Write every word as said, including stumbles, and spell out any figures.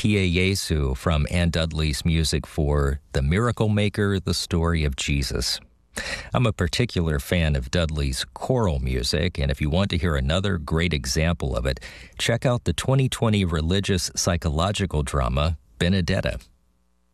Kyrie Jesu from Ann Dudley's music for The Miracle Maker, The Story of Jesus. I'm a particular fan of Dudley's choral music, and if you want to hear another great example of it, check out the twenty twenty religious psychological drama, Benedetta.